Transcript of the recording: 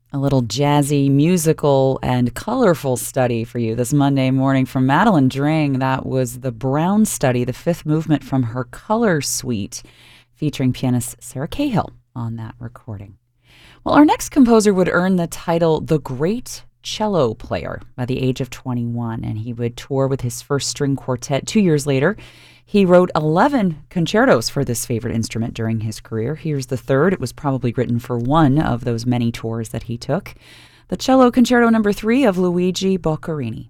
A little jazzy, musical, and colorful study for you this Monday morning from Madeline Dring. That was the Brown Study, the fifth movement from her Color Suite, featuring pianist Sarah Cahill on that recording. Well, our next composer would earn the title The Great Cello Player by the age of 21, and he would tour with his first string quartet 2 years later. He wrote 11 concertos for this favorite instrument during his career. Here's the third. It was probably written for one of those many tours that he took. The Cello Concerto No. 3 of Luigi Boccherini.